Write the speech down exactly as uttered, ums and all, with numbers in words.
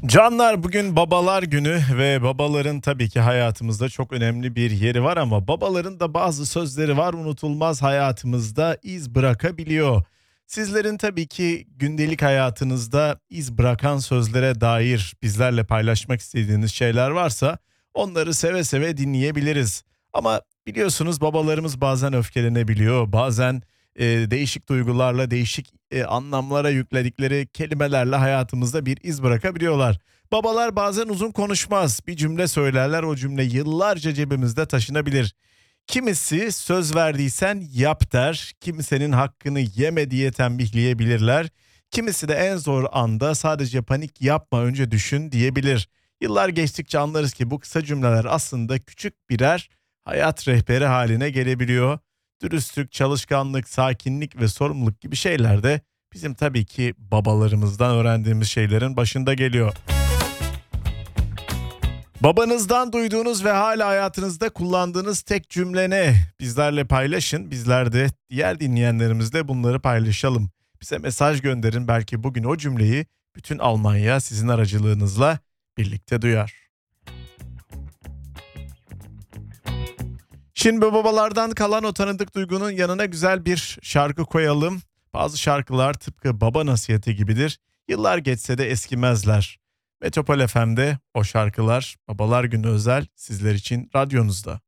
Canlar, bugün babalar günü ve babaların tabii ki hayatımızda çok önemli bir yeri var ama babaların da bazı sözleri var, unutulmaz, hayatımızda iz bırakabiliyor. Sizlerin tabii ki gündelik hayatınızda iz bırakan sözlere dair bizlerle paylaşmak istediğiniz şeyler varsa onları seve seve dinleyebiliriz. Ama biliyorsunuz babalarımız bazen öfkelenebiliyor, bazen e, değişik duygularla, değişik e, anlamlara yükledikleri kelimelerle hayatımızda bir iz bırakabiliyorlar. Babalar bazen uzun konuşmaz, bir cümle söylerler, o cümle yıllarca cebimizde taşınabilir. Kimisi söz verdiysen yap der, kimsenin hakkını yeme diye tembihleyebilirler. Kimisi de en zor anda sadece panik yapma, önce düşün diyebilir. Yıllar geçtikçe anlarız ki bu kısa cümleler aslında küçük birer hayat rehberi haline gelebiliyor. Dürüstlük, çalışkanlık, sakinlik ve sorumluluk gibi şeyler de bizim tabii ki babalarımızdan öğrendiğimiz şeylerin başında geliyor. Babanızdan duyduğunuz ve hala hayatınızda kullandığınız tek cümle ne? Bizlerle paylaşın. Bizler de diğer dinleyenlerimizle bunları paylaşalım. Bize mesaj gönderin. Belki bugün o cümleyi bütün Almanya sizin aracılığınızla birlikte duyar. Şimdi babalardan kalan o tanıdık duygunun yanına güzel bir şarkı koyalım. Bazı şarkılar tıpkı baba nasihati gibidir. Yıllar geçse de eskimezler. Metropol F M'de o şarkılar Babalar Günü özel sizler için radyonuzda.